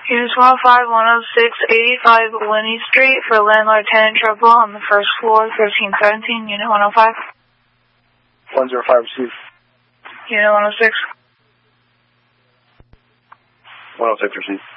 Units 105, 106, 85 Winnie Street for landlord tenant trouble on the first floor, 1317, Unit 105. 105 received. Unit 106. 106 received.